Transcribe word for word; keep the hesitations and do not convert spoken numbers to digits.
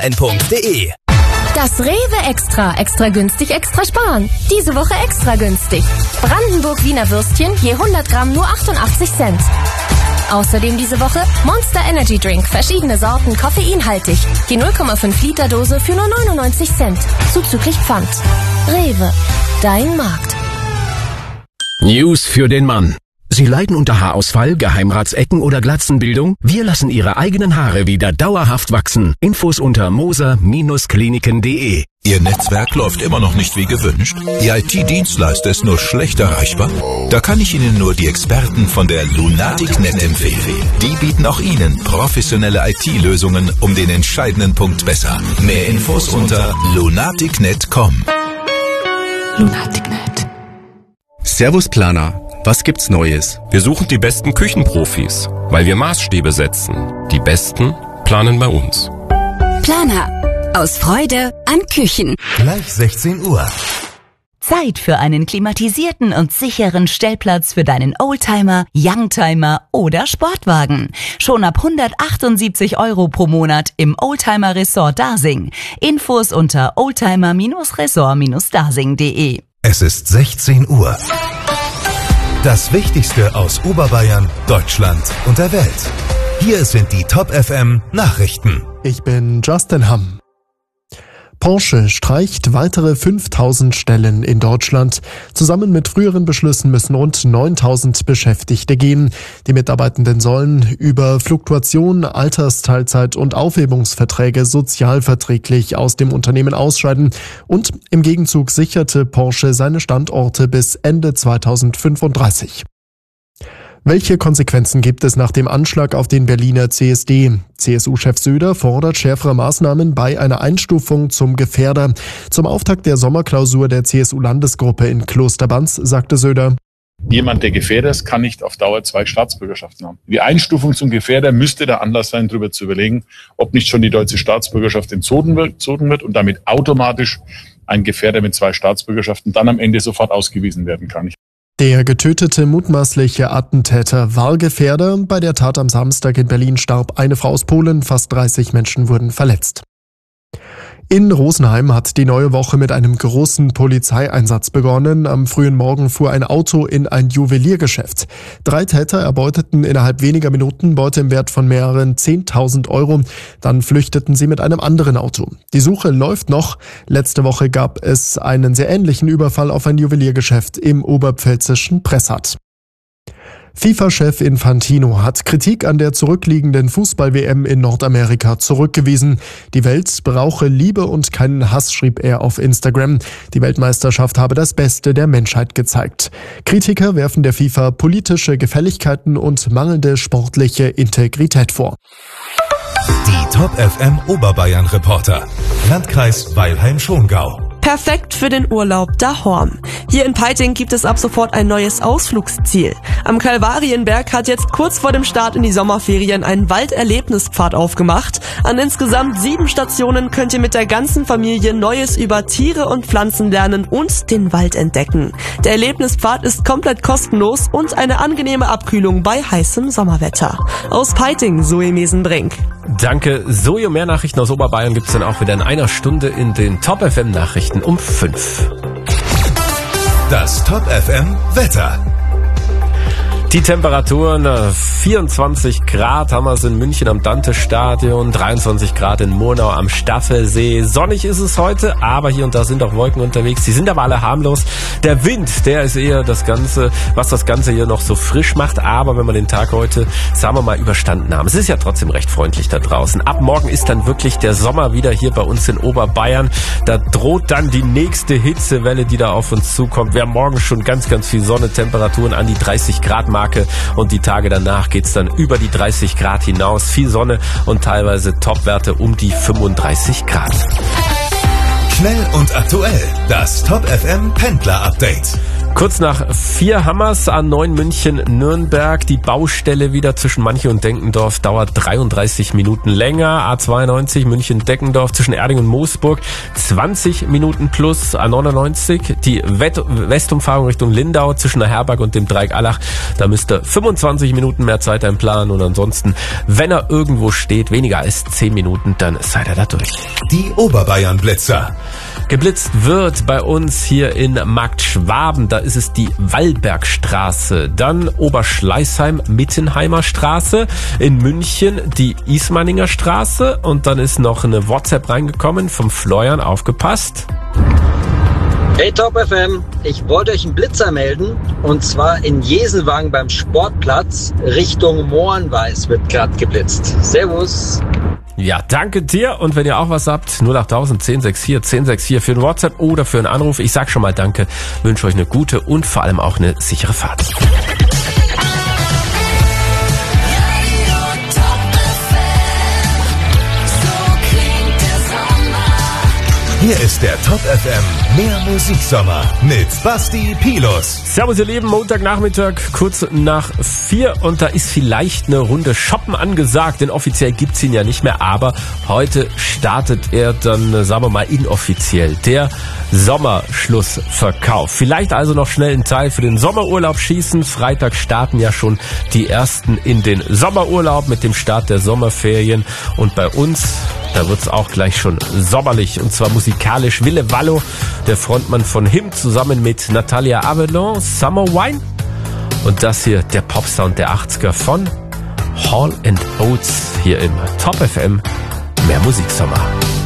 n punkt d e. Das Rewe Extra. Extra günstig, extra sparen. Diese Woche extra günstig. Brandenburg Wiener Würstchen je hundert Gramm nur achtundachtzig Cent. Außerdem diese Woche Monster Energy Drink. Verschiedene Sorten, koffeinhaltig. Die null Komma fünf Liter Dose für nur neunundneunzig Cent. Zuzüglich Pfand. Rewe. Dein Markt. News für den Mann. Sie leiden unter Haarausfall, Geheimratsecken oder Glatzenbildung? Wir lassen Ihre eigenen Haare wieder dauerhaft wachsen. Infos unter moser Kliniken punkt de. Ihr Netzwerk läuft immer noch nicht wie gewünscht? Ihr I T-Dienstleister ist nur schlecht erreichbar? Da kann ich Ihnen nur die Experten von der Lunatic.net empfehlen. Die bieten auch Ihnen professionelle I T-Lösungen um den entscheidenden Punkt besser. Mehr Infos unter lunatic punkt net punkt com. Lunatic punkt net. Servus Planer. Was gibt's Neues? Wir suchen die besten Küchenprofis, weil wir Maßstäbe setzen. Die Besten planen bei uns. Planer. Aus Freude an Küchen. Gleich sechzehn Uhr. Zeit für einen klimatisierten und sicheren Stellplatz für deinen Oldtimer, Youngtimer oder Sportwagen. Schon ab hundertachtundsiebzig Euro pro Monat im Oldtimer Resort Dasing. Infos unter oldtimer Resort Dasing punkt de. Es ist sechzehn Uhr. Das Wichtigste aus Oberbayern, Deutschland und der Welt. Hier sind die Top F M Nachrichten. Ich bin Justin Hamm. Porsche streicht weitere fünftausend Stellen in Deutschland. Zusammen mit früheren Beschlüssen müssen rund neuntausend Beschäftigte gehen. Die Mitarbeitenden sollen über Fluktuation, Altersteilzeit und Aufhebungsverträge sozialverträglich aus dem Unternehmen ausscheiden. Und im Gegenzug sicherte Porsche seine Standorte bis Ende zweitausendfünfunddreißig. Welche Konsequenzen gibt es nach dem Anschlag auf den Berliner C S D? C S U-Chef Söder fordert schärfere Maßnahmen bei einer Einstufung zum Gefährder. Zum Auftakt der Sommerklausur der C S U-Landesgruppe in Klosterbanz sagte Söder: Jemand, der Gefährder ist, kann nicht auf Dauer zwei Staatsbürgerschaften haben. Die Einstufung zum Gefährder müsste der Anlass sein, darüber zu überlegen, ob nicht schon die deutsche Staatsbürgerschaft entzogen wird und damit automatisch ein Gefährder mit zwei Staatsbürgerschaften dann am Ende sofort ausgewiesen werden kann. Der getötete mutmaßliche Attentäter war Gefährder. Bei der Tat am Samstag in Berlin starb eine Frau aus Polen, fast dreißig Menschen wurden verletzt. In Rosenheim hat die neue Woche mit einem großen Polizeieinsatz begonnen. Am frühen Morgen fuhr ein Auto in ein Juweliergeschäft. Drei Täter erbeuteten innerhalb weniger Minuten Beute im Wert von mehreren zehntausend Euro. Dann flüchteten sie mit einem anderen Auto. Die Suche läuft noch. Letzte Woche gab es einen sehr ähnlichen Überfall auf ein Juweliergeschäft im oberpfälzischen Pressat. FIFA-Chef Infantino hat Kritik an der zurückliegenden Fußball-W M in Nordamerika zurückgewiesen. Die Welt brauche Liebe und keinen Hass, schrieb er auf Instagram. Die Weltmeisterschaft habe das Beste der Menschheit gezeigt. Kritiker werfen der FIFA politische Gefälligkeiten und mangelnde sportliche Integrität vor. Die Top F M Oberbayern Reporter. Landkreis Weilheim-Schongau. Perfekt für den Urlaub Dahorm. Hier in Peiting gibt es ab sofort ein neues Ausflugsziel. Am Kalvarienberg hat jetzt kurz vor dem Start in die Sommerferien ein Walderlebnispfad aufgemacht. An insgesamt sieben Stationen könnt ihr mit der ganzen Familie Neues über Tiere und Pflanzen lernen und den Wald entdecken. Der Erlebnispfad ist komplett kostenlos und eine angenehme Abkühlung bei heißem Sommerwetter. Aus Peiting, Zoe Mesenbrink. Danke, Zoe. Mehr Nachrichten aus Oberbayern gibt's dann auch wieder in einer Stunde in den Top F M Nachrichten um fünf. Das Top F M Wetter. Die Temperaturen, vierundzwanzig Grad haben wir es in München am Dante-Stadion, dreiundzwanzig Grad in Murnau am Staffelsee. Sonnig ist es heute, aber hier und da sind auch Wolken unterwegs. Die sind aber alle harmlos. Der Wind, der ist eher das Ganze, was das Ganze hier noch so frisch macht. Aber wenn wir den Tag heute, sagen wir mal, überstanden haben, es ist ja trotzdem recht freundlich da draußen. Ab morgen ist dann wirklich der Sommer wieder hier bei uns in Oberbayern. Da droht dann die nächste Hitzewelle, die da auf uns zukommt. Wir haben morgen schon ganz, ganz viel Sonne, Temperaturen an die dreißig Grad Marke. Und die Tage danach geht's dann über die dreißig Grad hinaus. Viel Sonne und teilweise Topwerte um die fünfunddreißig Grad. Schnell und aktuell. Das Top F M Pendler Update. Kurz nach vier Hammers A neun München-Nürnberg. Die Baustelle wieder zwischen Manche und Denkendorf dauert dreiunddreißig Minuten länger. A zweiundneunzig München-Deckendorf zwischen Erding und Moosburg zwanzig Minuten plus. A neunundneunzig die Westumfahrung Richtung Lindau zwischen der Herberg und dem Dreieck Allach. Da müsst ihr fünfundzwanzig Minuten mehr Zeit einplanen. Und ansonsten, wenn er irgendwo steht, weniger als zehn Minuten, dann seid ihr da durch. Die Oberbayern-Blitzer. Geblitzt wird bei uns hier in Markt Schwaben. Da ist es die Wallbergstraße. Dann Oberschleißheim, Mittenheimer Straße. In München die Ismaninger Straße. Und dann ist noch eine WhatsApp reingekommen vom Florian. Aufgepasst. Hey Top F M, ich wollte euch einen Blitzer melden. Und zwar in Jesenwagen beim Sportplatz Richtung Mohrenweiß wird gerade geblitzt. Servus. Ja, danke dir. Und wenn ihr auch was habt, null achttausend, zehn sechs vier, zehn sechs vier für einen WhatsApp oder für einen Anruf. Ich sag schon mal danke, wünsche euch eine gute und vor allem auch eine sichere Fahrt. Hier ist der Top F M Mehr Musiksommer mit Basti Pilus. Servus ihr Lieben, Montagnachmittag, kurz nach vier und da ist vielleicht eine Runde Shoppen angesagt, denn offiziell gibt's ihn ja nicht mehr, aber heute startet er dann, sagen wir mal, inoffiziell, der Sommerschlussverkauf. Vielleicht also noch schnell einen Teil für den Sommerurlaub schießen. Freitag starten ja schon die ersten in den Sommerurlaub mit dem Start der Sommerferien und bei uns, da wird's auch gleich schon sommerlich und zwar musikalisch. Wille Wallo, der Frontmann von H I M, zusammen mit Natalia Avalon, Summer Wine. Und das hier, der Popsound der achtziger von Hall and Oates hier im Top F M. Mehr Musiksommer.